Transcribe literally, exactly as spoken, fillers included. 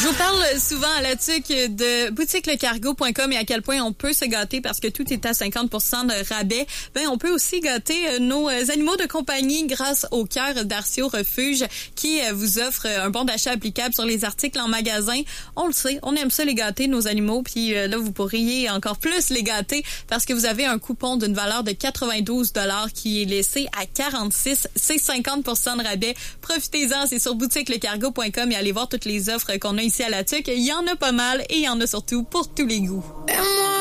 Je vous parle souvent à la tuque de boutique le cargo point com et à quel point on peut se gâter parce que tout est à cinquante pour cent de rabais. Ben, on peut aussi gâter nos animaux de compagnie grâce au Cœur d'Artio Refuge qui vous offre un bon d'achat applicable sur les articles en magasin. On le sait, on aime ça les gâter, nos animaux, puis là, vous pourriez encore plus les gâter parce que vous avez un coupon d'une valeur de quatre-vingt-douze dollars qui est laissé à quarante-six. C'est cinquante pour cent de rabais. Profitez-en, c'est sur boutique le cargo point com et allez voir toutes les offres qu'on a ici à la tuque. Il y en a pas mal et il y en a surtout pour tous les goûts.